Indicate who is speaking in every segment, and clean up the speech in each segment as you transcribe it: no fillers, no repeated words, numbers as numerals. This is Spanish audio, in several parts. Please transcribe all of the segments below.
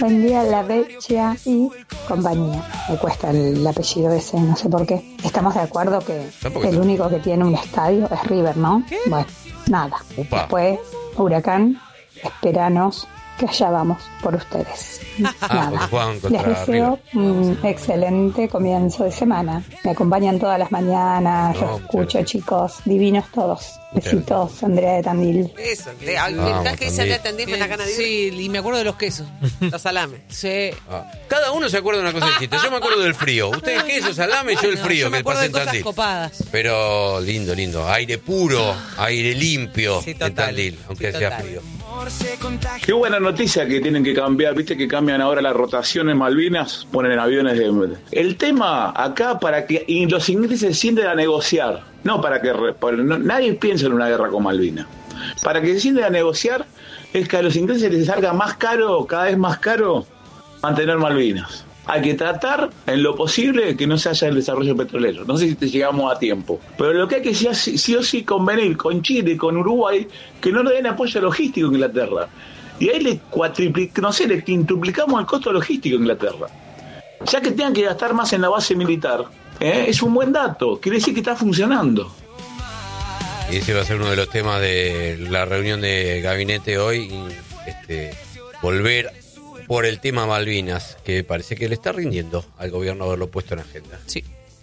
Speaker 1: Buen día, La Vecchia y compañía. Me cuesta el apellido ese, no sé por qué. Estamos de acuerdo que el único que tiene un estadio es River, ¿no?
Speaker 2: ¿Qué?
Speaker 1: Bueno, nada.
Speaker 3: Upa.
Speaker 1: Después, Huracán, esperanos que allá vamos por ustedes.
Speaker 3: porque juegan contra
Speaker 1: Les deseo un excelente comienzo de semana. Me acompañan todas las mañanas,
Speaker 3: No,
Speaker 1: los escucho, chicos. Divinos todos. Besitos, Andrea de Tandil.
Speaker 2: Eso,
Speaker 3: Vamos,
Speaker 2: que dice Andrea Tandil, me da ganas de ir.
Speaker 4: Sí, y me acuerdo de los quesos.
Speaker 2: Los salames.
Speaker 4: Sí.
Speaker 3: Cada uno se acuerda de una cosa distinta. Yo me acuerdo del frío. Ustedes queso, salame, yo el frío
Speaker 4: Yo me
Speaker 3: que
Speaker 4: acuerdo
Speaker 3: pasa
Speaker 4: de
Speaker 3: en
Speaker 4: cosas
Speaker 3: Tandil.
Speaker 4: copadas.
Speaker 3: Pero lindo. Aire puro, aire limpio
Speaker 2: Sí,
Speaker 3: en
Speaker 2: total.
Speaker 3: Tandil, aunque
Speaker 2: Sí,
Speaker 3: sea
Speaker 2: total.
Speaker 3: frío.
Speaker 5: Qué buena noticia que tienen que cambiar, viste que cambian ahora la rotación en Malvinas, ponen aviones de... El tema acá para que los ingleses se sienten a negociar, no para que... nadie piensa en una guerra con Malvinas. Para que se sienten a negociar es que a los ingleses les salga más caro, cada vez más caro, mantener Malvinas. Hay que tratar en lo posible que no se haya el desarrollo petrolero. No sé si te llegamos a tiempo. Pero lo que hay que sí o sí convenir con Chile y con Uruguay, que no le den apoyo logístico a Inglaterra. Y ahí le quintuplicamos el costo logístico a Inglaterra. Ya que tengan que gastar más en la base militar, es un buen dato. Quiere decir que está funcionando.
Speaker 3: Y ese va a ser uno de los temas de la reunión de gabinete hoy. Volver por el tema Malvinas, que parece que le está rindiendo al gobierno haberlo puesto en agenda.
Speaker 4: Sí.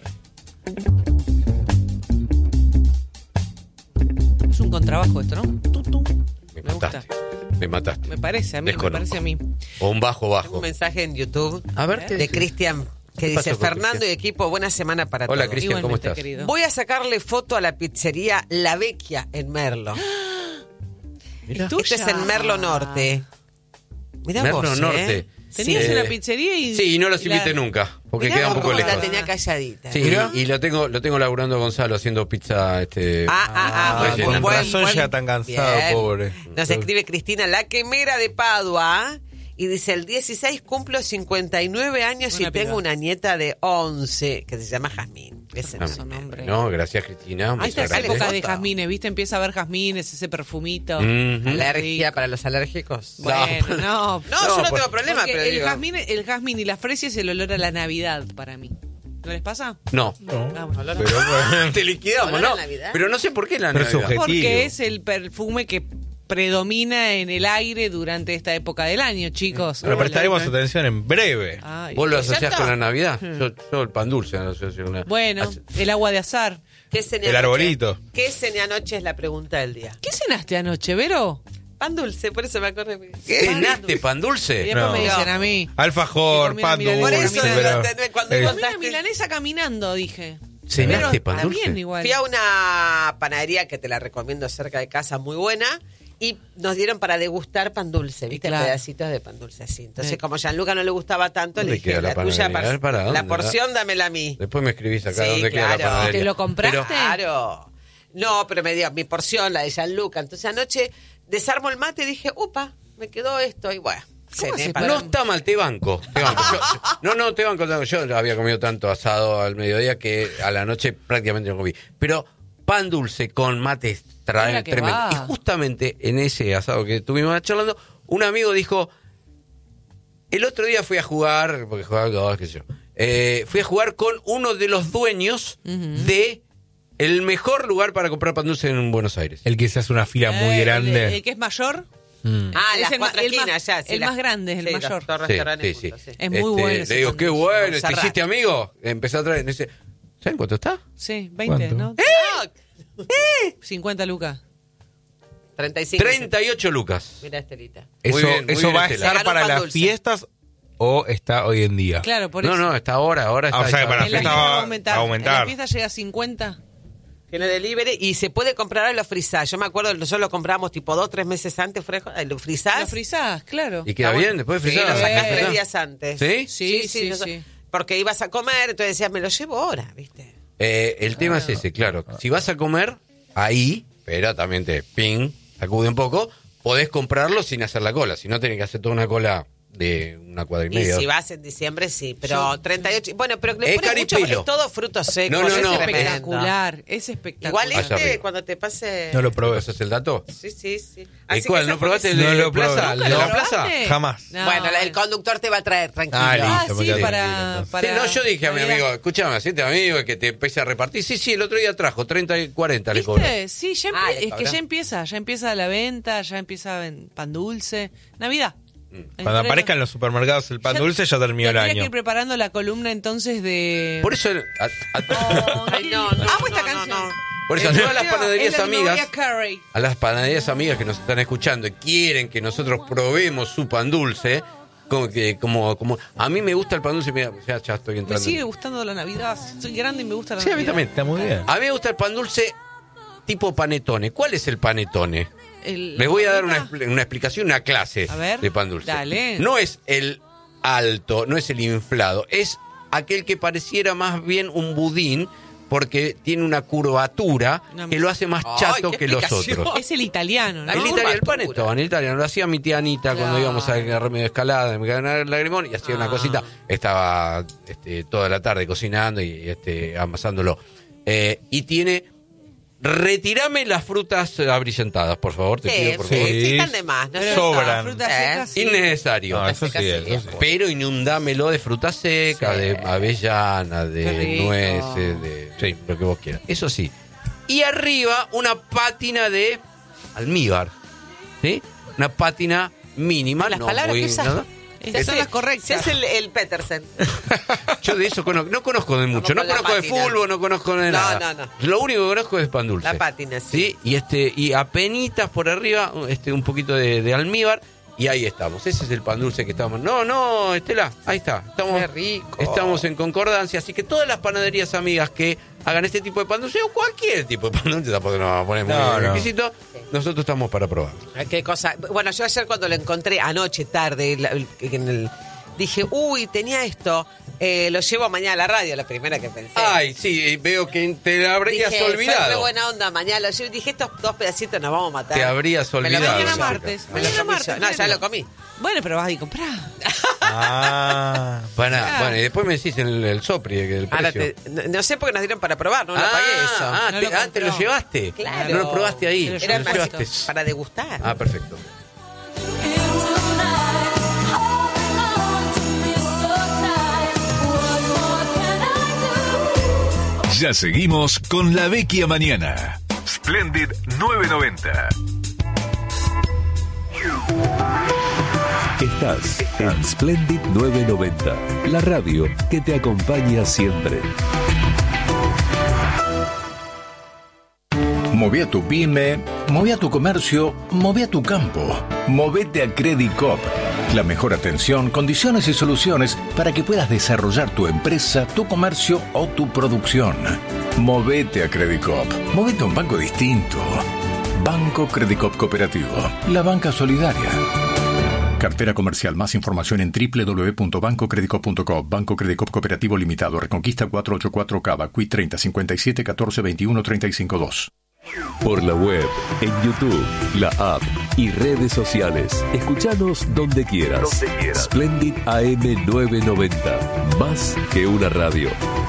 Speaker 4: Es un contrabajo esto, ¿no?
Speaker 3: Me mataste.
Speaker 4: Me parece a mí,
Speaker 3: Desconozco.
Speaker 4: me parece a mí.
Speaker 3: O un bajo.
Speaker 2: Tengo un mensaje en YouTube
Speaker 3: A ver, ¿qué
Speaker 2: de
Speaker 3: dice?
Speaker 2: Cristian que
Speaker 3: ¿Qué
Speaker 2: dice:
Speaker 3: pasó con
Speaker 2: Fernando
Speaker 3: Cristian?
Speaker 2: y equipo, buena semana para
Speaker 3: Hola,
Speaker 2: todos.
Speaker 3: Cristian, ¿cómo
Speaker 4: Igualmente,
Speaker 3: estás?
Speaker 4: querido.
Speaker 2: Voy a sacarle foto a la pizzería La Vecchia en Merlo.
Speaker 3: Mirá.
Speaker 2: Esto es en Merlo Norte. Mirá
Speaker 3: Merlo
Speaker 2: vos,
Speaker 3: Norte.
Speaker 4: Tenías
Speaker 3: Sí.
Speaker 4: una pizzería y...
Speaker 3: Sí, y no los invité nunca, porque
Speaker 2: Mirá
Speaker 3: queda un
Speaker 2: vos
Speaker 3: poco
Speaker 2: cómo
Speaker 3: lejos.
Speaker 2: la tenía calladita.
Speaker 3: Sí, y lo tengo laburando a Gonzalo haciendo pizza.
Speaker 2: Buen,
Speaker 6: Con razón ya tan cansado,
Speaker 2: Bien.
Speaker 6: pobre.
Speaker 2: Nos escribe Cristina, la quemera de Padua, y dice: el 16 cumplo 59 años
Speaker 4: Una
Speaker 2: y tengo
Speaker 4: piba.
Speaker 2: una nieta de 11 que se llama Jazmín. Ese no es un nombre.
Speaker 3: No, gracias, Cristina.
Speaker 4: Ahí está esa
Speaker 2: Sacale
Speaker 4: época de
Speaker 2: foto.
Speaker 4: jazmines, ¿viste? Empieza a ver jazmines, ese perfumito.
Speaker 2: Alergia para los alérgicos.
Speaker 4: Bueno, no.
Speaker 2: No, yo no tengo problema,
Speaker 4: Porque
Speaker 2: pero
Speaker 4: el
Speaker 2: digo,
Speaker 4: jazmín y la fresia es el olor a la Navidad para mí. ¿No les pasa?
Speaker 3: No.
Speaker 4: Ah, bueno.
Speaker 6: Pero bueno,
Speaker 3: Te liquidamos,
Speaker 2: ¿Olor a
Speaker 3: ¿no?
Speaker 2: Navidad?
Speaker 3: Pero no sé por qué la
Speaker 6: Pero es
Speaker 3: Navidad.
Speaker 6: subjetivo.
Speaker 4: Porque es el perfume que predomina en el aire durante esta época del año, chicos.
Speaker 6: pero prestaremos atención en breve.
Speaker 4: Ay,
Speaker 3: ¿Vos lo
Speaker 2: ¿Es
Speaker 3: asociás
Speaker 2: cierto?
Speaker 3: con la Navidad? Yo el pan dulce lo asocio con la...
Speaker 4: Bueno, el agua de azar.
Speaker 2: ¿qué cené
Speaker 6: El
Speaker 2: anoche?
Speaker 6: arbolito.
Speaker 2: ¿Qué cené anoche es la pregunta del día?
Speaker 4: ¿Qué cenaste anoche, Vero?
Speaker 2: Pan dulce, por eso me acordé.
Speaker 3: ¿Cenaste pan
Speaker 4: Y
Speaker 3: dulce?
Speaker 4: después
Speaker 6: No.
Speaker 4: me dicen a mí.
Speaker 6: Alfajor,
Speaker 4: Sí,
Speaker 6: pan
Speaker 4: comí una
Speaker 2: Por
Speaker 6: dulce.
Speaker 2: eso
Speaker 4: milanesa.
Speaker 2: lo
Speaker 6: pero-
Speaker 2: entendí cuando
Speaker 6: el-
Speaker 4: Comí una
Speaker 2: contaste.
Speaker 4: milanesa caminando, dije.
Speaker 3: ¿Cenaste
Speaker 4: Pero
Speaker 3: pan
Speaker 4: está
Speaker 3: dulce?
Speaker 4: bien igual.
Speaker 2: Fui a una panadería que te la recomiendo cerca de casa, muy buena, y nos dieron para degustar pan dulce, ¿viste?
Speaker 4: Claro.
Speaker 2: Pedacitos de pan dulce así. Entonces,
Speaker 4: Sí.
Speaker 2: como a Gianluca no le gustaba tanto,
Speaker 3: ¿Dónde
Speaker 2: le dije:
Speaker 3: queda la
Speaker 2: la tuya,
Speaker 3: panadería? A ver, ¿para
Speaker 2: la
Speaker 3: dónde?
Speaker 2: porción dámela a mí.
Speaker 3: Después me escribís acá
Speaker 2: Sí,
Speaker 3: dónde queda la
Speaker 2: claro.
Speaker 3: panadería.
Speaker 4: ¿Te lo compraste?
Speaker 3: Pero-
Speaker 2: Claro. No, pero me dio mi porción, la de Gianluca. Entonces anoche desarmo el mate y dije: upa, me quedó esto. Y bueno, cené
Speaker 4: haces
Speaker 2: para...
Speaker 3: No está mal, te banco. Te banco. Yo había comido tanto asado al mediodía que a la noche prácticamente no comí. Pero pan dulce con mates
Speaker 4: Mira que
Speaker 3: tremendo.
Speaker 4: va.
Speaker 3: Y justamente en ese asado que estuvimos charlando, un amigo dijo: el otro día fui a jugar, porque jugaba golf, qué sé yo. Fui a jugar con uno de los dueños de el mejor lugar para comprar pan dulce en Buenos Aires.
Speaker 6: El que se hace una fila muy grande.
Speaker 4: El que es mayor.
Speaker 2: Ah,
Speaker 4: Es
Speaker 2: las
Speaker 4: el
Speaker 2: cuatro
Speaker 4: ma- el
Speaker 2: esquinas,
Speaker 4: más-
Speaker 2: ya. sí,
Speaker 4: el
Speaker 2: las-
Speaker 4: más grande, el
Speaker 2: sí,
Speaker 4: mayor.
Speaker 2: los dos
Speaker 3: Sí,
Speaker 2: restaurantes
Speaker 3: sí,
Speaker 2: juntos,
Speaker 3: sí.
Speaker 4: Es muy bueno ese
Speaker 3: Le digo,
Speaker 4: pan
Speaker 3: qué
Speaker 4: dulce.
Speaker 3: bueno, ¿te
Speaker 2: Montserrat.
Speaker 3: hiciste amigo? Empezó a traer. Dice, ¿saben cuánto está?
Speaker 4: Sí, 20,
Speaker 6: ¿Cuánto?
Speaker 4: ¿no?
Speaker 2: No,
Speaker 4: 50 lucas.
Speaker 2: 35.
Speaker 3: 38 lucas.
Speaker 2: Mira, Estelita.
Speaker 6: ¿Eso,
Speaker 3: Muy bien,
Speaker 6: eso va a
Speaker 3: Estela.
Speaker 6: estar
Speaker 2: Ganó
Speaker 6: para
Speaker 2: pan
Speaker 6: las
Speaker 2: dulce.
Speaker 6: fiestas o está hoy en día?
Speaker 4: Claro, por
Speaker 3: No,
Speaker 4: eso.
Speaker 3: no, está ahora está.
Speaker 6: o sea que para
Speaker 4: En la
Speaker 6: fiesta
Speaker 4: fiesta
Speaker 6: va
Speaker 4: va
Speaker 6: a
Speaker 4: a aumentar.
Speaker 6: aumentar.
Speaker 4: En la fiesta llega a 50.
Speaker 2: Tiene delivery y se puede comprar a los frisás. Yo me acuerdo, nosotros lo compramos tipo 2 o 3 meses antes, lo frisás.
Speaker 4: Lo frizás, claro.
Speaker 3: ¿Y queda bien después de
Speaker 2: Sí,
Speaker 3: frizar?
Speaker 2: lo sacás
Speaker 4: Sí.
Speaker 2: 3 días antes.
Speaker 3: ¿Sí?
Speaker 4: Sí,
Speaker 2: no-
Speaker 4: sí.
Speaker 2: Porque ibas a comer, entonces decías, me lo llevo ahora, ¿viste?
Speaker 3: El tema es ese, claro. Si vas a comer ahí, pero también te sacude un poco, podés comprarlo sin hacer la cola. Si no, tenés que hacer toda una cola de una cuadra y
Speaker 2: Y
Speaker 3: media.
Speaker 2: si vas en diciembre, sí, pero 38. Bueno, pero le
Speaker 3: Es
Speaker 2: ponen mucho,
Speaker 3: caripelo.
Speaker 2: es todo frutos secos.
Speaker 3: No,
Speaker 2: es
Speaker 3: no,
Speaker 2: tremendo.
Speaker 4: Espectacular, es espectacular.
Speaker 2: Igual
Speaker 3: Allá arriba.
Speaker 2: cuando te pase.
Speaker 6: No lo probé.
Speaker 3: ¿Pasas el dato?
Speaker 2: Sí, sí, sí.
Speaker 3: ¿El
Speaker 2: Así
Speaker 3: cuál?
Speaker 2: que
Speaker 3: ¿No
Speaker 2: esa fue
Speaker 3: probaste el
Speaker 2: mi-
Speaker 6: No
Speaker 3: de
Speaker 6: lo
Speaker 3: la plaza?
Speaker 6: probé.
Speaker 3: ¿El de la
Speaker 4: ¿Nunca lo
Speaker 3: plaza?
Speaker 4: probaste?
Speaker 6: Jamás.
Speaker 4: No,
Speaker 2: Bueno, el conductor te va a traer, tranquilo.
Speaker 6: Ah, listo.
Speaker 4: Ah,
Speaker 6: me
Speaker 4: sí,
Speaker 6: quedé
Speaker 4: para
Speaker 3: Sí, no, yo dije a mi
Speaker 4: Navidad.
Speaker 3: amigo, escúchame, siente amigo que te empiece a repartir. Sí, el otro día trajo 30 y 40 le cobró.
Speaker 4: ¿Viste? Sí, ya
Speaker 2: Ah, le
Speaker 4: es que
Speaker 2: cobró.
Speaker 4: ya empieza la venta, ya empieza pan dulce. Navidad.
Speaker 6: Cuando aparezca en los supermercados el pan dulce, ya terminó el
Speaker 4: Tendría que
Speaker 6: año.
Speaker 4: ir preparando la columna entonces de...
Speaker 3: Por eso,
Speaker 2: Ay, no,
Speaker 4: Amo esta canción.
Speaker 3: por eso a todas las panaderías
Speaker 4: Es la de
Speaker 3: amigas,
Speaker 4: Mariah Carey.
Speaker 3: a las panaderías amigas que nos están escuchando y quieren que nosotros probemos su pan dulce, como a mí me gusta el pan dulce, mira, ya estoy
Speaker 4: Me
Speaker 3: entrando.
Speaker 4: sigue gustando la Navidad. Soy grande y me gusta la
Speaker 3: Sí, a mí
Speaker 4: Navidad.
Speaker 3: también.
Speaker 6: Está muy bien.
Speaker 3: A mí me gusta el pan dulce tipo panetone. ¿Cuál es el panetone?
Speaker 4: El-
Speaker 3: Les voy a dar
Speaker 4: ¿la
Speaker 3: una explicación, una clase
Speaker 4: A ver,
Speaker 3: de pan dulce.
Speaker 4: dale.
Speaker 3: No es el alto, no es el inflado, es aquel que pareciera más bien un budín porque tiene una curvatura
Speaker 4: No,
Speaker 3: que lo hace más
Speaker 2: Ay,
Speaker 3: chato
Speaker 2: qué
Speaker 3: que los
Speaker 2: explicación.
Speaker 3: otros.
Speaker 4: Es el italiano, ¿no?
Speaker 3: El panetone, el italiano, lo hacía mi tía Anita cuando
Speaker 4: Claro.
Speaker 3: íbamos a Remedio de Escalada, en el Lagrimón, y hacía una cosita. Estaba toda la tarde cocinando y amasándolo. Y tiene... Retirame las frutas abrillantadas, por favor, te pido, por favor.
Speaker 2: Sí, están de más. ¿no?
Speaker 4: Pero
Speaker 6: Sobran.
Speaker 4: frutas
Speaker 2: ¿Eh?
Speaker 4: secas, sí.
Speaker 3: Innecesario.
Speaker 6: No, eso sí, eso sí.
Speaker 3: Pero inundámelo de fruta seca,
Speaker 2: Sí.
Speaker 3: de avellana,
Speaker 4: Qué
Speaker 3: de
Speaker 4: rico.
Speaker 3: nueces, de lo que vos quieras. Eso sí. Y arriba una pátina de almíbar. ¿Sí? Una pátina mínima.
Speaker 2: Las
Speaker 3: no
Speaker 2: palabras
Speaker 3: muy-
Speaker 2: que usas.
Speaker 3: nada.
Speaker 4: Esas son las correctas.
Speaker 2: Si es el Petersen.
Speaker 3: Yo de eso no conozco de mucho. No
Speaker 2: Vamos con la
Speaker 3: conozco de
Speaker 2: pátina.
Speaker 3: fútbol, no conozco de
Speaker 2: No,
Speaker 3: nada.
Speaker 2: no.
Speaker 3: Lo único que conozco es pan dulce.
Speaker 2: La pátina, sí.
Speaker 3: Y apenitas por arriba, un poquito de almíbar. Y ahí estamos. Ese es el pan dulce que estamos. No, Estela, ahí está.
Speaker 2: Qué rico.
Speaker 3: Estamos en concordancia. Así que todas las panaderías amigas que hagan este tipo de pan dulce, o cualquier tipo de pan dulce, tampoco nos vamos a poner muy
Speaker 6: No.
Speaker 3: requisito, nosotros estamos para probar.
Speaker 2: Ay, qué cosa. Bueno, yo ayer cuando lo encontré, anoche, tarde, dije, uy, tenía esto. Lo llevo mañana a la radio, la primera que pensé.
Speaker 3: Ay, sí, veo que te la habrías
Speaker 2: Dije, soy re
Speaker 3: olvidado.
Speaker 2: buena onda, mañana lo llevo. Dije, estos 2 pedacitos nos vamos a matar.
Speaker 3: Te habrías
Speaker 2: Me lo
Speaker 3: olvidado.
Speaker 2: comí
Speaker 4: Mañana
Speaker 2: yo.
Speaker 4: martes.
Speaker 2: Me lo
Speaker 4: Mañana
Speaker 2: comí yo.
Speaker 4: martes,
Speaker 2: No, ya
Speaker 4: bueno.
Speaker 2: lo comí.
Speaker 4: Bueno, pero vas a ir a comprar.
Speaker 6: Ah.
Speaker 3: Bueno, y después me decís el sopri, el
Speaker 2: Ahora
Speaker 3: precio.
Speaker 2: no sé por qué nos dieron para probar, no lo pagué eso.
Speaker 4: No lo
Speaker 3: te lo
Speaker 4: compró.
Speaker 3: llevaste.
Speaker 2: Claro.
Speaker 3: No lo probaste ahí.
Speaker 4: Te lo
Speaker 2: Era
Speaker 3: lo
Speaker 2: más
Speaker 3: llevaste.
Speaker 2: para degustar.
Speaker 3: Ah, perfecto.
Speaker 7: Ya seguimos con La Vecchia Mañana. Splendid 990.
Speaker 8: Estás en Splendid 990, la radio que te acompaña siempre.
Speaker 7: Move a tu pyme, move a tu comercio, move a tu campo. Movete a Credit Coop. La mejor atención, condiciones y soluciones para que puedas desarrollar tu empresa, tu comercio o tu producción. Movete a Credit Coop. Movete a un banco distinto. Banco Credit Coop Cooperativo. La banca solidaria. Cartera comercial. Más información en www.bancocreditcoop.com. Banco Credit Coop Cooperativo Limitado. Reconquista 484 Cava. Qui 30 57 14 21 35 2.
Speaker 8: Por la web, en YouTube, la app y redes sociales. Escuchanos donde quieras. Splendid AM 990. Más que una radio.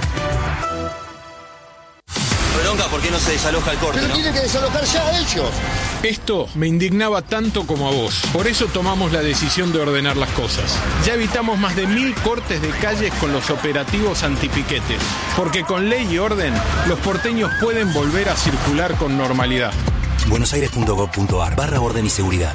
Speaker 9: Bronca, ¿por qué no se desaloja el corte, no?
Speaker 10: Tiene que desalojar ya ellos.
Speaker 11: Esto me indignaba tanto como a vos. Por eso tomamos la decisión de ordenar las cosas. Ya evitamos más de 1000 cortes de calles con los operativos antipiquetes. Porque con ley y orden, los porteños pueden volver a circular con normalidad.
Speaker 9: buenosaires.gov.ar/orden y seguridad.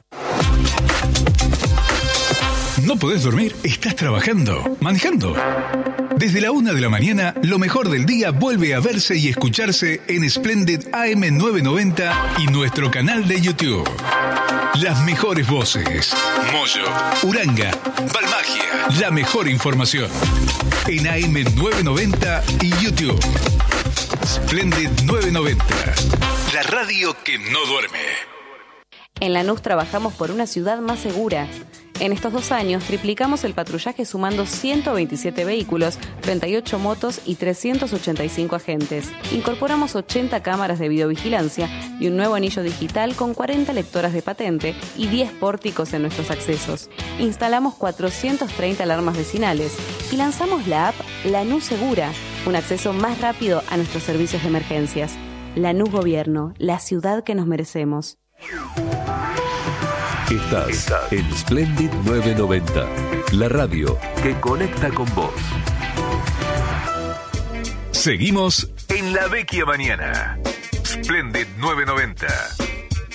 Speaker 7: ¿No podés dormir? ¿Estás trabajando? ¿Manejando? Desde la 1 de la mañana, lo mejor del día vuelve a verse y escucharse en Splendid AM 990 y nuestro canal de YouTube. Las mejores voces. Moyo, Uranga, Balmagia. La mejor información. En AM 990 y YouTube. Splendid 990. La radio que no duerme.
Speaker 12: En Lanús trabajamos por una ciudad más segura.
Speaker 10: En estos 2 años triplicamos el patrullaje sumando 127 vehículos, 38 motos y 385 agentes. Incorporamos 80 cámaras de videovigilancia y un nuevo anillo digital con 40 lectoras de patente y 10 pórticos en nuestros accesos. Instalamos 430 alarmas vecinales y lanzamos la app Lanús Segura, un acceso más rápido a nuestros servicios de emergencias. Lanús Gobierno, la ciudad que nos merecemos.
Speaker 8: Estás en Splendid 990, la radio que conecta con vos.
Speaker 12: Seguimos en La Vecchia Mañana. Splendid 990.